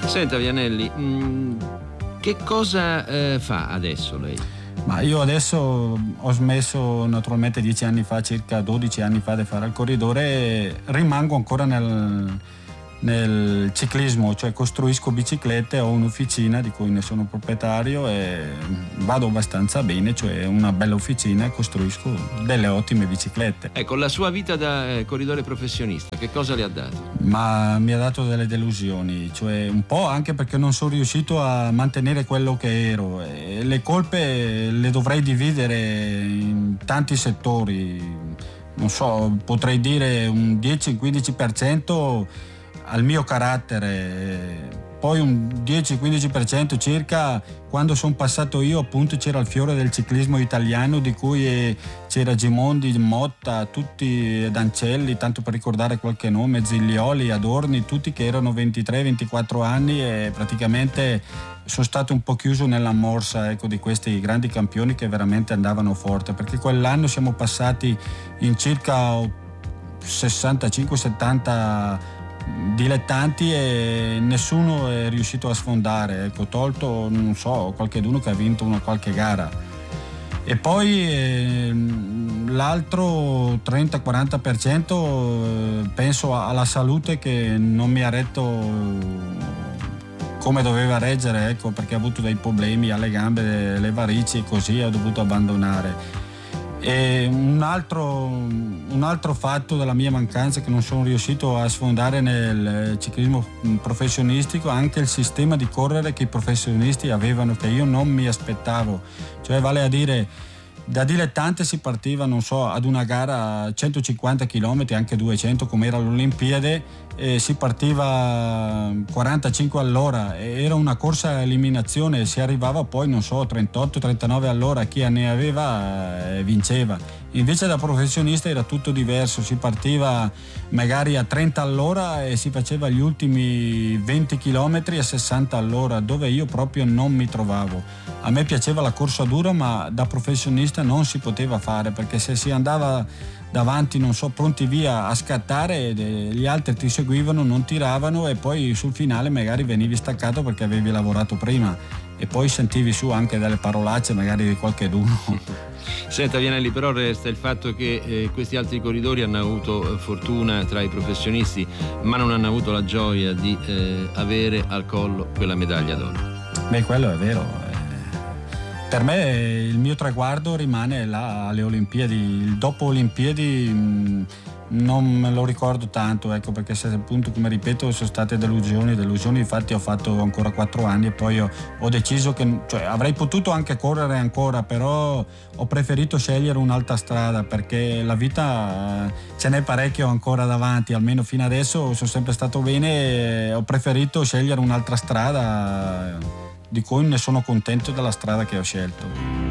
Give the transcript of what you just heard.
Senta Vianelli, che cosa fa adesso lei? Ma io adesso ho smesso naturalmente 10 anni fa, circa 12 anni fa, di fare il corridore e rimango ancora nel ciclismo, cioè costruisco biciclette, ho un'officina di cui ne sono proprietario e vado abbastanza bene, cioè una bella officina e costruisco delle ottime biciclette. Ecco, la sua vita da corridore professionista, che cosa le ha dato? Ma mi ha dato delle delusioni, cioè un po' anche perché non sono riuscito a mantenere quello che ero e le colpe le dovrei dividere in tanti settori, non so, potrei dire un 10-15% al mio carattere, poi un 10-15% circa quando sono passato io, appunto c'era il fiore del ciclismo italiano di cui c'era Gimondi, Motta, tutti Dancelli, tanto per ricordare qualche nome, Ziglioli, Adorni, tutti che erano 23-24 anni e praticamente sono stato un po' chiuso nella morsa, ecco, di questi grandi campioni che veramente andavano forte, perché quell'anno siamo passati in circa 65-70 dilettanti e nessuno è riuscito a sfondare, ecco, tolto non so qualcheduno che ha vinto una qualche gara. E poi l'altro 30-40% penso alla salute che non mi ha retto come doveva reggere, ecco, perché ha avuto dei problemi alle gambe, le varici e così ho dovuto abbandonare. E un altro fatto della mia mancanza che non sono riuscito a sfondare nel ciclismo professionistico, anche il sistema di correre che i professionisti avevano, che io non mi aspettavo, cioè vale a dire da dilettante si partiva, non so, ad una gara a 150 km, anche 200 come era all'Olimpiade, e si partiva 45 all'ora, era una corsa a eliminazione, si arrivava poi non so 38-39 all'ora, chi ne aveva vinceva. Invece da professionista era tutto diverso, si partiva magari a 30 all'ora e si faceva gli ultimi 20 km a 60 all'ora, dove io proprio non mi trovavo. A me piaceva la corsa dura, ma da professionista non si poteva fare, perché se si andava davanti, non so, pronti via a scattare, gli altri ti seguivano, non tiravano e poi sul finale magari venivi staccato perché avevi lavorato prima e poi sentivi su anche delle parolacce magari di qualcheduno. Senta Vianelli, però resta il fatto che questi altri corridori hanno avuto fortuna tra i professionisti, ma non hanno avuto la gioia di avere al collo quella medaglia d'oro. Beh, quello è vero. Per me il mio traguardo rimane là alle Olimpiadi. Il dopo Olimpiadi non me lo ricordo tanto, ecco, perché se appunto, come ripeto, sono state delusioni, infatti ho fatto ancora 4 anni e poi ho deciso che, cioè, avrei potuto anche correre ancora, però ho preferito scegliere un'altra strada, perché la vita ce n'è parecchio ancora davanti, almeno fino adesso sono sempre stato bene e ho preferito scegliere un'altra strada, di cui ne sono contento della strada che ho scelto.